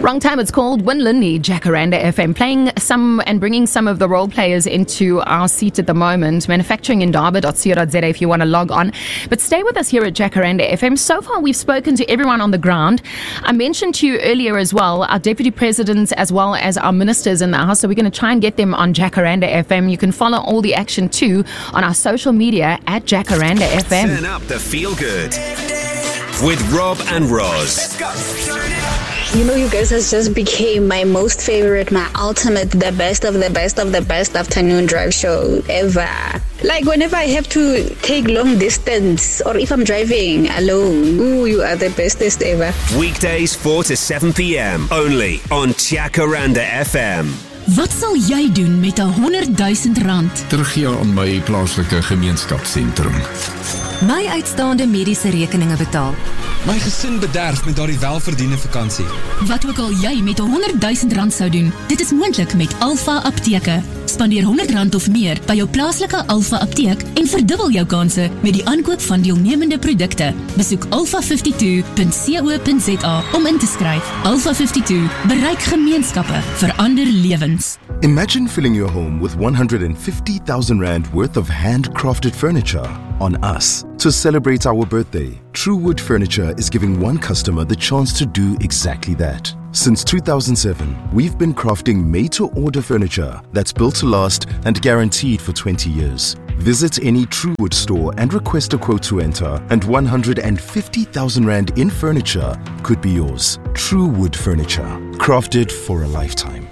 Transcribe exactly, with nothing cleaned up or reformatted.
Wrong Time, it's called Winlindy, Jacaranda F M, playing some and bringing some of the role players into our seat at the moment. manufacturing indaba dot co dot za if you want to log on. But stay with us here at Jacaranda F M. So far, we've spoken to everyone on the ground. I mentioned to you earlier as well, our deputy presidents as well as our ministers in the house. So we're going to try and get them on Jacaranda F M. You can follow all the action too on our social media at Jacaranda F M. Turn up the feel good with Rob and Roz. Let's go. You know, you guys has just became my most favorite, my ultimate, the best of the best of the best afternoon drive show ever. Like whenever I have to take long distance or if I'm driving alone, ooh, you are the bestest ever. Weekdays four to seven p.m. only on Jacaranda F M. Wat sal jy doen met een honderdduisend rand? Teruggee aan my plaaslike gemeenskapsentrum. My uitstaande mediese rekeninge betaal. My gesin bederf met daardie welverdiende vakansie. Wat ook al jy met een honderdduisend rand sou doen, dit is moontlik met Alpha Apteke. Spandeer honderd rand of meer by jou plaaslike Alpha Apteek en verdubbel jou kanse met die aankoop van deelnemende produkte. Besoek alpha vyfty-two dot co dot za om in te skryf. Alpha vyfty-two, bereik gemeenskappe, verander lewens. Imagine filling your home with one hundred fifty thousand rand worth of handcrafted furniture on us. To celebrate our birthday, Truewood Furniture is giving one customer the chance to do exactly that. Since two thousand seven, we've been crafting made-to-order furniture that's built to last and guaranteed for twenty years. Visit any Truewood store and request a quote to enter, and one hundred fifty thousand rand in furniture could be yours. Truewood Furniture, crafted for a lifetime.